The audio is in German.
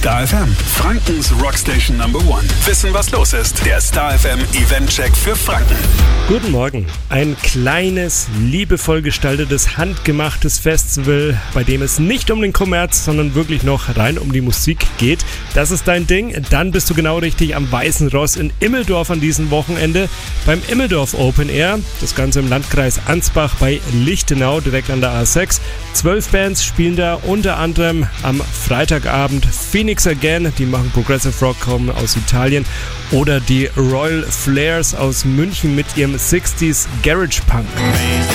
Star FM, Frankens Rockstation Number 1. Wissen, was los ist. Der Star FM Eventcheck für Franken. Guten Morgen. Ein kleines, liebevoll gestaltetes, handgemachtes Festival, bei dem es nicht um den Kommerz, sondern wirklich noch rein um die Musik geht. Das ist dein Ding. Dann bist du genau richtig am Weißen Ross in Immeldorf an diesem Wochenende beim Immeldorf Open Air. Das Ganze im Landkreis Ansbach bei Lichtenau, direkt an der A6. 12 Bands spielen da, unter anderem am Freitagabend Phoenix Again, die machen Progressive Rock, kommen aus Italien, oder die Royal Flares aus München mit ihrem 60s Garage Punk.